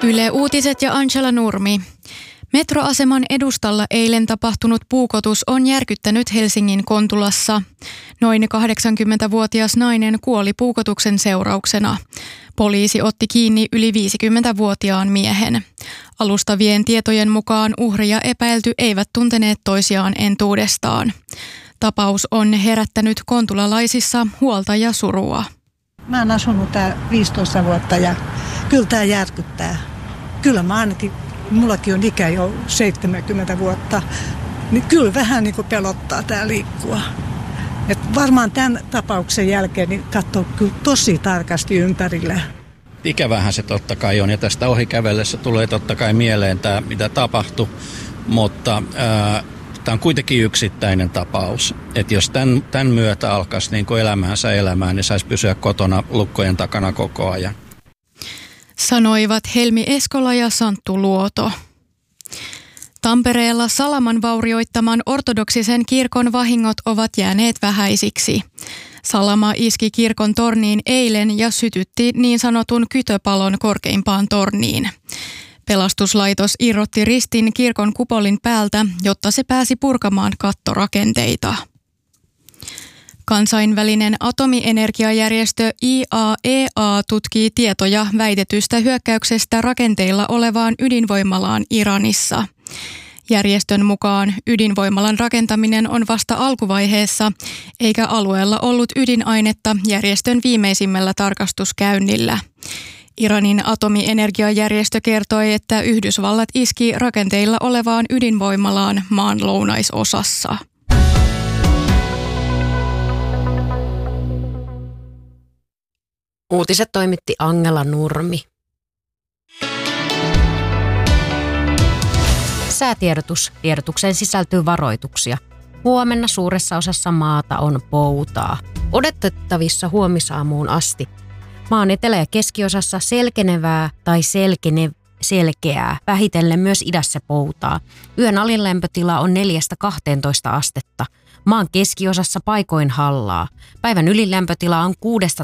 Yle Uutiset ja Angela Nurmi. Metroaseman edustalla eilen tapahtunut puukotus on järkyttänyt Helsingin Kontulassa. Noin 80-vuotias nainen kuoli puukotuksen seurauksena. Poliisi otti kiinni yli 50-vuotiaan miehen. Alustavien tietojen mukaan uhri ja epäilty eivät tunteneet toisiaan entuudestaan. Tapaus on herättänyt kontulalaisissa huolta ja surua. Mä oon asunut tää 15 vuotta ja kyllä tää järkyttää. Kyllä mä ainakin, mullakin on ikä jo 70 vuotta, niin kyllä vähän niin kuin pelottaa tää liikkua. Et varmaan tämän tapauksen jälkeen niin katsoo kyllä tosi tarkasti ympärille. Ikävähän se totta kai on ja tästä ohi kävellessä tulee totta kai mieleen tämä, mitä tapahtui, mutta tämä on kuitenkin yksittäinen tapaus. Että jos tämän myötä alkaisi niin kuin elämäänsä elämään, niin saisi pysyä kotona lukkojen takana koko ajan. Sanoivat Helmi Eskola ja Santtu Luoto. Tampereella Salaman vaurioittaman ortodoksisen kirkon vahingot ovat jääneet vähäisiksi. Salama iski kirkon torniin eilen ja sytytti niin sanotun kytöpalon korkeimpaan torniin. Pelastuslaitos irrotti ristin kirkon kupolin päältä, jotta se pääsi purkamaan kattorakenteita. Kansainvälinen atomienergiajärjestö IAEA tutkii tietoja väitetystä hyökkäyksestä rakenteilla olevaan ydinvoimalaan Iranissa. Järjestön mukaan ydinvoimalan rakentaminen on vasta alkuvaiheessa, eikä alueella ollut ydinainetta järjestön viimeisimmällä tarkastuskäynnillä. Iranin atomienergiajärjestö kertoi, että Yhdysvallat iski rakenteilla olevaan ydinvoimalaan maan lounaisosassa. Uutiset toimitti Angela Nurmi. Säätiedotus. Tiedotukseen sisältyy varoituksia. Huomenna suuressa osassa maata on poutaa. Odotettavissa huomisaamuun asti. Maan etelä- ja keskiosassa selkenevää tai selkeää. Vähitellen myös idässä poutaa. Yön alin lämpötila on 4-12 astetta. Maan keskiosassa paikoin hallaa. Päivän ylilämpötila on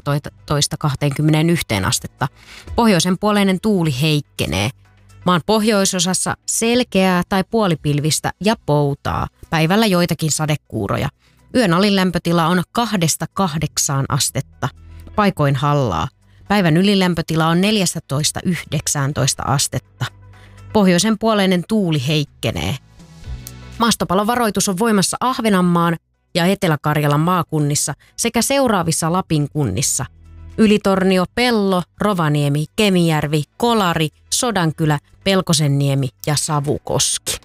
16-21 astetta. Pohjoisen puoleinen tuuli heikkenee. Maan pohjoisosassa selkeää tai puolipilvistä ja poutaa. Päivällä joitakin sadekuuroja. Yön alin lämpötila on 2-8 astetta. Paikoin hallaa. Päivän ylilämpötila on 14-19 astetta. Pohjoisen puoleinen tuuli heikkenee. Maastopalovaroitus on voimassa Ahvenanmaan ja Etelä-Karjalan maakunnissa sekä seuraavissa Lapin kunnissa. Ylitornio, Pello, Rovaniemi, Kemijärvi, Kolari, Sodankylä, Pelkosenniemi ja Savukoski.